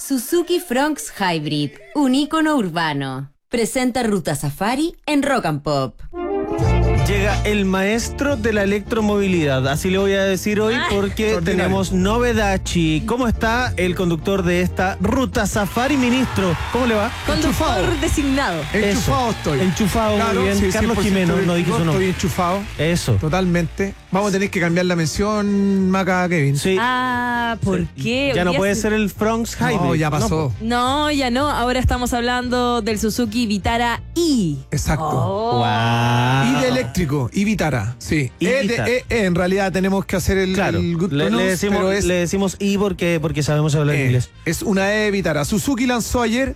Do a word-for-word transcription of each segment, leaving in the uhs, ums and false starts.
Suzuki Fronx Hybrid, un ícono urbano. Presenta Ruta Safari en Rock and Pop. Llega el maestro de la electromovilidad, así le voy a decir hoy porque Ay, tenemos novedachi. ¿Cómo está el conductor de esta Ruta Safari, ministro? ¿Cómo le va? Conductor designado. Enchufado estoy. Enchufado, claro, muy bien. Sí, Carlos Jimeno, no dije su nombre. Estoy enchufado. Eso. Totalmente. Vamos a tener que cambiar la mención, Maca Kevin. Sí. Ah, ¿por sí. qué? Ya no puede se... ser el Fronx Hybrid. No, ya pasó. No, no, ya no. Ahora estamos hablando del Suzuki Vitara E. Exacto. Oh. Wow. Y de eléctrico, y Vitara, sí. Y E, Vitara. de, e, e, en realidad tenemos que hacer el, Claro, el good le, pronounce, le decimos, pero es, le decimos I porque, porque sabemos hablar e, inglés. es una E Vitara. Suzuki lanzó ayer,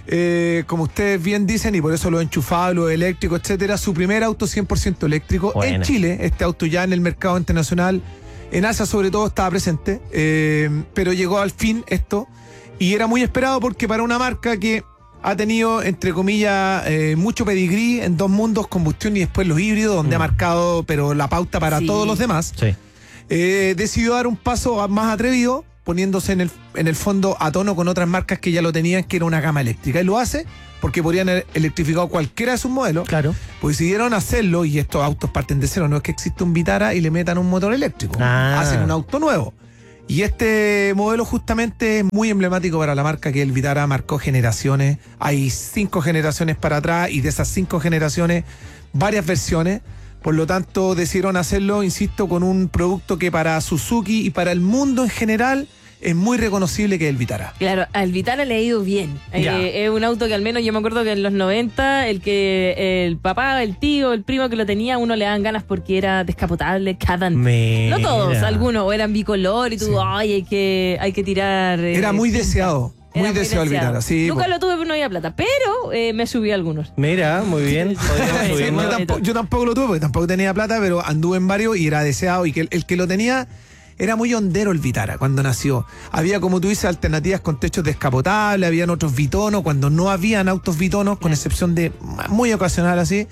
eh, como ustedes bien dicen, y por eso lo enchufado, lo eléctrico, etcétera, su primer auto cien por ciento eléctrico. Buena. En Chile. Este auto ya en el mercado internacional, en Asia sobre todo, estaba presente, eh, pero llegó al fin esto, y era muy esperado porque para una marca que ha tenido, entre comillas, eh, mucho pedigrí en dos mundos, combustión y después los híbridos, donde Mm. ha marcado pero la pauta para Sí. todos los demás, Sí. eh, decidió dar un paso más atrevido, poniéndose en el, en el fondo a tono con otras marcas que ya lo tenían, que era una gama eléctrica. Y lo hace porque podrían haber electrificado cualquiera de sus modelos, Claro. pues decidieron hacerlo, y estos autos parten de cero, no es que exista un Vitara y le metan un motor eléctrico, Ah. hacen un auto nuevo. Y este modelo justamente es muy emblemático para la marca, que el Vitara marcó generaciones. Hay cinco generaciones para atrás, y de esas cinco generaciones, varias versiones. Por lo tanto, decidieron hacerlo, insisto, con un producto que para Suzuki y para el mundo en general es muy reconocible, que es el Vitara. Claro, al Vitara le ha ido bien. Ya. Eh, es un auto que al menos yo me acuerdo que en los noventa, el que el papá, el tío, el primo que lo tenía, uno le daban ganas porque era descapotable, cada... Mira. No todos, algunos, o eran bicolor y tú, Sí. ay, hay que, hay que tirar... eh, Era muy tinta. deseado, muy Era deseado el Vitara. Sí, Nunca por- lo tuve porque no había plata, pero eh, me subí a algunos. Mira, muy bien. Podríamos Sí, Sí, subir yo, más. no, tampoco, yo tampoco lo tuve porque tampoco tenía plata, pero anduve en varios y era deseado. Y que el, el que lo tenía era muy hondero, el Vitara, cuando nació. Había, como tú dices, alternativas con techos descapotables, habían otros bitonos, cuando no habían autos bitonos, con Claro. excepción de muy ocasional así,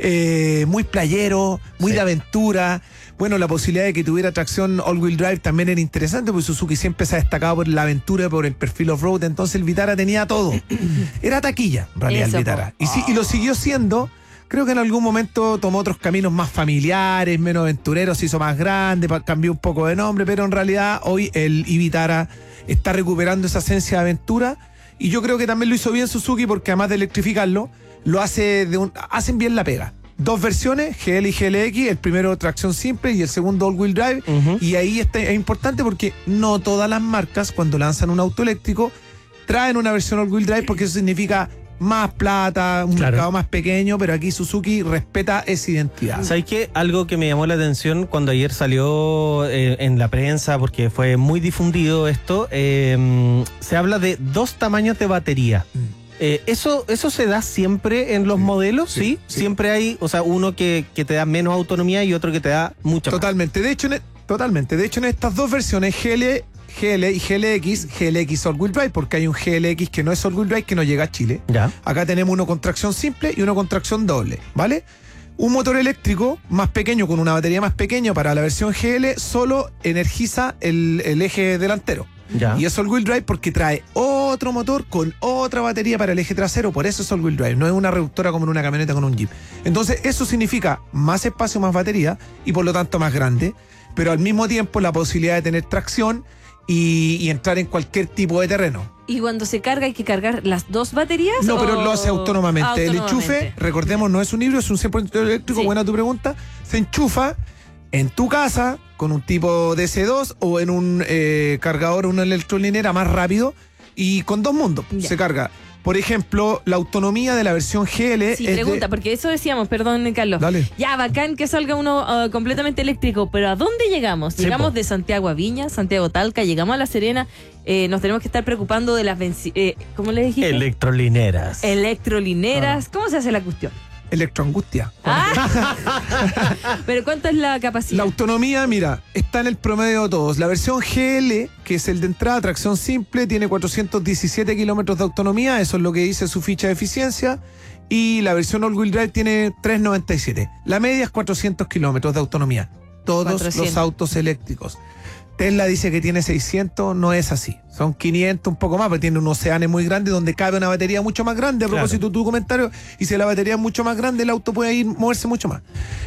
eh, muy playero, muy Sí. de aventura. Bueno, la posibilidad de que tuviera tracción all-wheel drive también era interesante, porque Suzuki siempre se ha destacado por la aventura, por el perfil off-road. Entonces el Vitara tenía todo. Era taquilla, en realidad, Eso, el Vitara. po. Y, sí, y lo siguió siendo. Creo que en algún momento tomó otros caminos más familiares, menos aventureros, se hizo más grande, pa- cambió un poco de nombre, pero en realidad hoy el Vitara está recuperando esa esencia de aventura, y yo creo que también lo hizo bien Suzuki, porque además de electrificarlo, lo hace de un, hacen bien la pega. Dos versiones, G L y G L X, el primero tracción simple y el segundo all-wheel drive, Ujú. y ahí está, es importante porque no todas las marcas, cuando lanzan un auto eléctrico, traen una versión all-wheel drive, porque eso significa más plata, un Claro. mercado más pequeño, pero aquí Suzuki respeta esa identidad. ¿Sabes qué? Algo que me llamó la atención cuando ayer salió eh, en la prensa, porque fue muy difundido esto, eh, se habla de dos tamaños de batería. Mm. Eh, ¿eso, ¿Eso se da siempre en los Sí, modelos? sí, Sí, sí. Siempre hay, o sea, uno que, que te da menos autonomía y otro que te da mucha más. Totalmente. De hecho, en, e- totalmente. De hecho, en estas dos versiones, G L, G L y G L X, G L X all-wheel drive, porque hay un G L X que no es all-wheel drive, que no llega a Chile. Ya. Acá tenemos uno con tracción simple y uno con tracción doble, ¿vale? Un motor eléctrico más pequeño, con una batería más pequeña para la versión G L, solo energiza el, el eje delantero. Ya. Y es all-wheel drive porque trae otro motor con otra batería para el eje trasero, por eso es all-wheel drive, no es una reductora como en una camioneta con un Jeep. Entonces eso significa más espacio, más batería, y por lo tanto más grande, pero al mismo tiempo la posibilidad de tener tracción y, y entrar en cualquier tipo de terreno. ¿Y cuando se carga hay que cargar las dos baterías? No, pero o- lo hace autónomamente. El Autónomamente. enchufe, recordemos, no es un híbrido, es un cien por ciento eléctrico, Sí. buena tu pregunta, se enchufa en tu casa con un tipo D C dos o en un eh, cargador, una electrolinera más rápido, y con dos mundos Ya. se carga. Por ejemplo, la autonomía de la versión G L Sí, es pregunta, de... porque eso decíamos, perdón, Carlos. Dale. Ya, bacán que salga uno ah, completamente eléctrico, pero ¿a dónde llegamos? Sí, Llegamos po. de Santiago a Viña, Santiago a Talca, llegamos a La Serena, eh, nos tenemos que estar preocupando de las, benci- eh, ¿cómo le dijiste? Electrolineras. Electrolineras. ¿Cómo se hace la cuestión? Electroangustia. Ah. Pero ¿cuánto es la capacidad? La autonomía, mira, está en el promedio de todos. La versión G L, que es el de entrada, tracción simple, tiene cuatrocientos diecisiete kilómetros de autonomía, eso es lo que dice su ficha de eficiencia. Y la versión all-wheel drive tiene trescientos noventa y siete. La media es cuatrocientos kilómetros de autonomía. Todos cuatrocientos. los autos eléctricos Tesla dice que tiene seiscientos, no es así. Son quinientos, un poco más, porque tiene un océano muy grande donde cabe una batería mucho más grande. A Claro. propósito de tu comentario, y si la batería es mucho más grande, el auto puede ir moverse mucho más.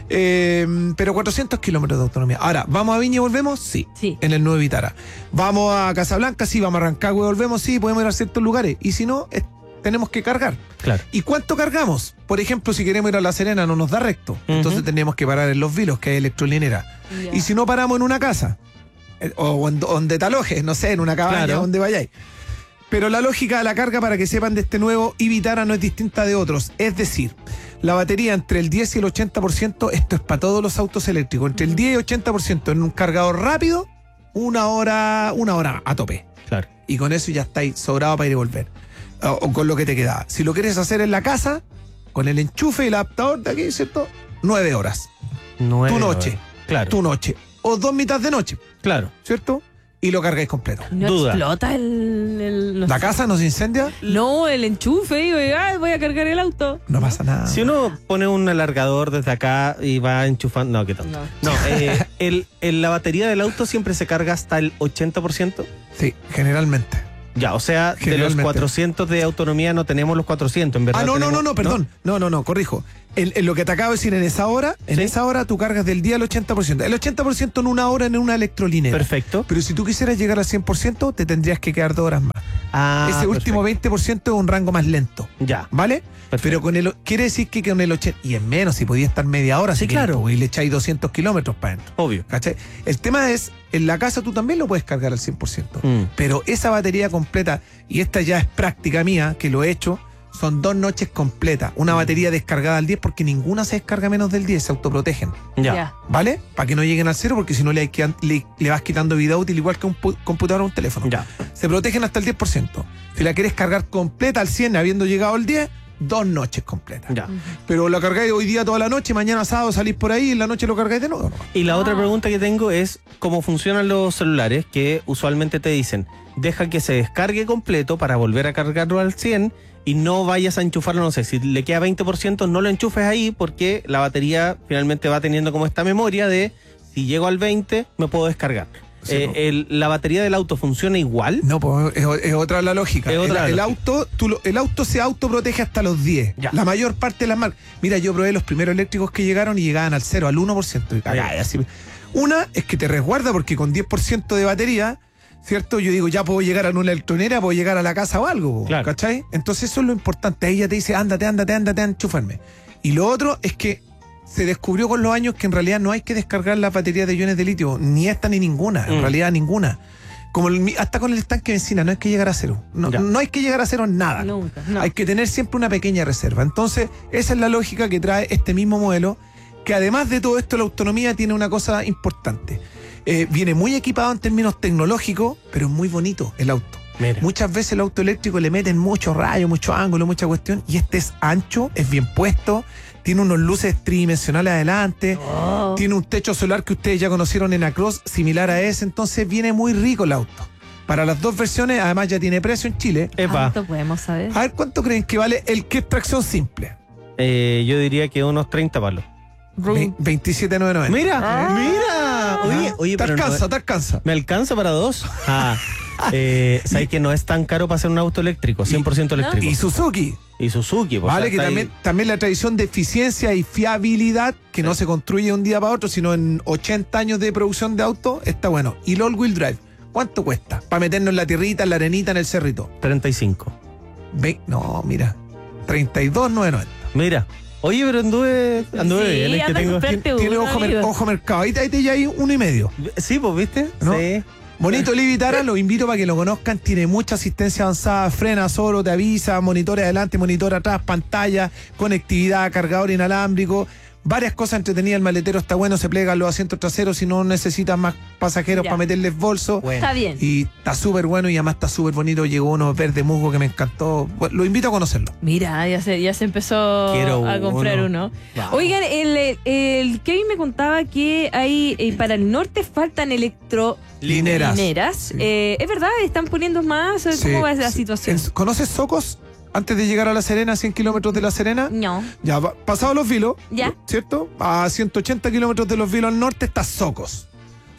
Eh, pero cuatrocientos kilómetros de autonomía. Ahora, ¿vamos a Viña y volvemos? Sí. Sí. En el nuevo Vitara. ¿Vamos a Casablanca? Sí. ¿Vamos a Rancagua y volvemos? Sí. ¿Podemos ir a ciertos lugares? Y si no, es- tenemos que cargar. Claro. ¿Y cuánto cargamos? Por ejemplo, si queremos ir a La Serena, no nos da recto. Entonces tenemos que parar en Los Vilos, que hay electrolinera. Ya. Y si no paramos en una casa, eh, o en- donde te alojes, no sé, en una cabaña, Claro. donde vayáis. Pero la lógica de la carga, para que sepan de este nuevo Vitara, no es distinta de otros. Es decir, la batería entre el diez y el ochenta por ciento, esto es para todos los autos eléctricos, entre el diez y ochenta por ciento en un cargador rápido, una hora, una hora a tope. Claro. Y con eso ya estáis sobrado para ir y volver. O, o con lo que te queda. Si lo quieres hacer en la casa, con el enchufe y el adaptador de aquí, ¿cierto? Nueve horas. Nueve Tu noche. horas. Claro. Tu noche. O dos mitad de noche, Claro. ¿cierto? Y lo cargáis completo. No Duda. explota el... el- no ¿La sé. casa no se incendia? No, el enchufe. Y voy, ah, voy a cargar el auto. No pasa nada. Si uno pone un alargador desde acá y va enchufando. No, ¿qué tanto? No. No, eh, el, el- la batería del auto siempre se carga hasta el ochenta por ciento. Sí, generalmente. Ya, o sea, de los Generalmente. cuatrocientos de autonomía no tenemos los cuatrocientos, en verdad. Ah, no, no, tenemos- no, no, perdón. No, no, no, corrijo. En, en lo que te acabo de decir, en esa hora, en Sí. esa hora tú cargas del día el ochenta por ciento. El ochenta por ciento en una hora en una electrolinera. Perfecto. Pero si tú quisieras llegar al cien por ciento, te tendrías que quedar dos horas más. Ah, Ese último perfecto. veinte por ciento es un rango más lento. Ya. ¿Vale? Perfecto. Pero con el quiere decir que con el ochenta, y es menos, si podía estar media hora, Sí, si quieres, claro. pues, y le echáis doscientos kilómetros para adentro. Obvio. ¿Cachai? El tema es, en la casa tú también lo puedes cargar al cien por ciento. Mm. Pero esa batería completa, y esta ya es práctica mía, que lo he hecho, son dos noches completas. Una batería descargada al diez, porque ninguna se descarga menos del diez, se autoprotegen. Ya. ¿Vale? Para que no lleguen al cero, porque si no le, hay que- le, le vas quitando vida útil, igual que un pu- computador o un teléfono. Ya. Se protegen hasta el diez por ciento. Si la quieres cargar completa al cien, habiendo llegado al diez, dos noches completas. Ya. Pero la cargáis hoy día toda la noche, mañana sábado salís por ahí y en la noche lo cargáis de nuevo. ¿no? Y la otra Ah. pregunta que tengo es cómo funcionan los celulares, que usualmente te dicen, deja que se descargue completo para volver a cargarlo al cien y no vayas a enchufarlo, no sé, si le queda veinte por ciento no lo enchufes ahí, porque la batería finalmente va teniendo como esta memoria de si llego al veinte me puedo descargar. Sí, Eh, po. el- ¿La batería del auto funciona igual? No, pues es, es otra la lógica. Es otra el, la el lógica. auto, tú lo- el auto se autoprotege hasta los diez. Ya. La mayor parte de las marcas. Mira, yo probé los primeros eléctricos que llegaron y llegaban al cero, al uno por ciento. Y cagada, así. Una es que te resguarda porque con diez por ciento de batería, ¿cierto? Yo digo, ya puedo llegar a una electronera, puedo llegar a la casa o algo, Claro. ¿cachai? Entonces eso es lo importante. Ahí ya te dice, ándate, ándate, ándate, a enchufarme. Y lo otro es que se descubrió con los años que en realidad no hay que descargar las baterías de iones de litio, ni esta ni ninguna, en Mm. realidad ninguna. Como el- hasta con el estanque de benzina, no hay que llegar a cero. No, Ya. no hay que llegar a cero en nada. Nunca, no. Hay que tener siempre una pequeña reserva. Entonces, esa es la lógica que trae este mismo modelo, que además de todo esto, la autonomía tiene una cosa importante. Eh, viene muy equipado en términos tecnológicos, pero es muy bonito el auto. Mira. Muchas veces el auto eléctrico le meten mucho rayo, mucho ángulo, mucha cuestión, y este es ancho, es bien puesto, tiene unos luces tridimensionales adelante, Oh. tiene un techo solar que ustedes ya conocieron en Across, similar a ese, entonces viene muy rico el auto. Para las dos versiones, además ya tiene precio en Chile. Epa, ¿Cuánto podemos saber? A ver, ¿cuánto creen que vale el que es tracción simple? eh, yo diría que unos treinta palos. Ve- veintisiete mil novecientos noventa. Mira, mira. Oye, oye, te pero no- alcanza, te alcanza. ¿me alcanza para dos? Ah, eh, ¿sabes que no es tan caro para hacer un auto eléctrico? cien por ciento ¿No? eléctrico. Y Suzuki, Y Suzuki, pues, vale, o sea, que está también, ahí- también la tradición de eficiencia y fiabilidad, que no se construye de un día para otro, sino en ochenta años de producción de auto, está bueno. Y el all-wheel drive, ¿cuánto cuesta? Para meternos en la tierrita, en la arenita, en el cerrito. treinta y cinco. Ve, no, mira, treinta y dos mil novecientos noventa. Mira. Oye, pero anduve, anduve Sí, bien. Es que anda a tengo... comprar- Tiene, tiene uno, ojo, mer- amigo. ojo mercado. Ahí, te- ahí te ya hay uno y medio. Sí, pues, ¿viste? ¿No? Sí. Bonito el Vitara, lo invito para que lo conozcan. Tiene mucha asistencia avanzada, frena solo, te avisa, monitores adelante, monitor atrás, pantalla, conectividad, cargador inalámbrico. Varias cosas entretenidas. El maletero está bueno, se plegan los asientos traseros si no necesitas más pasajeros Ya. para meterles bolso. Está bien. Y está súper bueno y además está súper bonito. Llegó uno verde musgo que me encantó. Bueno, lo invito a conocerlo. Mira, ya se, ya se empezó Quiero a comprar uno. uno. Wow. Oigan, el, el, el Kevin me contaba que hay eh, para el norte faltan electrolineras. Lineras. Sí. Eh, ¿Es verdad? ¿Están poniendo más? ¿Cómo Sí, va la sí. situación? En- ¿Conoces Socos? Antes de llegar a La Serena, cien kilómetros de La Serena. No. Ya, pa- pasado Los Vilos, Ya. ¿cierto? A ciento ochenta kilómetros de Los Vilos al norte está Socos.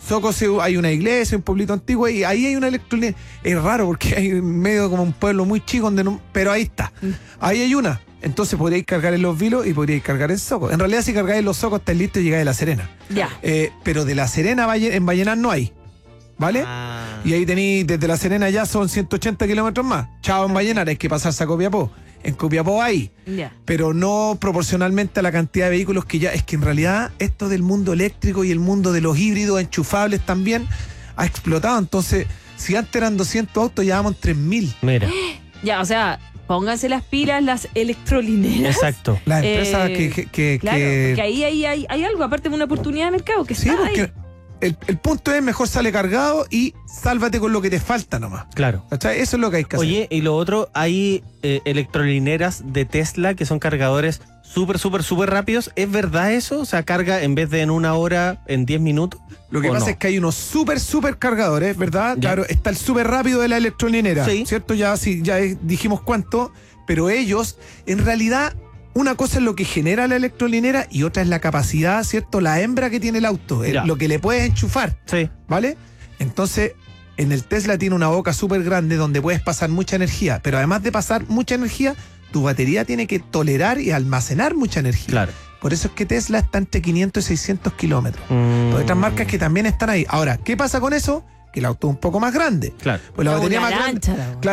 Soco se- hay una iglesia, un pueblito antiguo, y ahí hay una electrolinera. Es raro porque hay en medio como un pueblo muy chico, donde no- pero ahí está. Ahí hay una. Entonces podríais cargar en Los Vilos y podríais cargar en Soco. En realidad, si cargáis en Los Socos, estáis listos y llegáis a La Serena. Ya. Eh, pero de La Serena a Valle- en Vallenar no hay. ¿Vale? Ah. Y ahí tenéis, desde La Serena ya son ciento ochenta kilómetros más. Chao en Vallenar, hay que pasarse a Copiapó. En Copiapó hay, Ya. pero no proporcionalmente a la cantidad de vehículos que ya. Es que en realidad esto del mundo eléctrico y el mundo de los híbridos enchufables también ha explotado. Entonces, si antes eran doscientos autos, ya vamos en tres mil. Mira, Ya, o sea, pónganse las pilas las electrolineras. exacto. Las empresas Eh, que, que, que- Claro, que- porque ahí hay, hay, hay algo, aparte de una oportunidad de mercado que Sí, está porque ahí. el, el punto es mejor sale cargado y sálvate con lo que te falta nomás. Claro. ¿Cachai? Eso es lo que hay que hacer. Oye, y lo otro, hay eh, electrolineras de Tesla que son cargadores súper, súper, súper rápidos. ¿Es verdad eso? O sea, carga en vez de en una hora, en diez minutos. Lo que ¿o pasa no? es que hay unos súper, súper cargadores, ¿verdad? Ya. Claro, está el súper rápido de la electrolinera, Sí. ¿cierto? Ya, sí, ya eh, dijimos cuánto, pero ellos, en realidad, una cosa es lo que genera la electrolinera y otra es la capacidad, ¿cierto? La hembra que tiene el auto, el- Ya. lo que le puedes enchufar, Sí. ¿vale? Entonces, en el Tesla tiene una boca súper grande donde puedes pasar mucha energía, pero además de pasar mucha energía, tu batería tiene que tolerar y almacenar mucha energía. Claro. Por eso es que Tesla está entre quinientos y seiscientos kilómetros. Mm, Hay otras marcas que también están ahí. Ahora, ¿qué pasa con eso? Que el auto es un poco más grande. Claro. Pues la Como batería una más grande. lancha, la- Claro,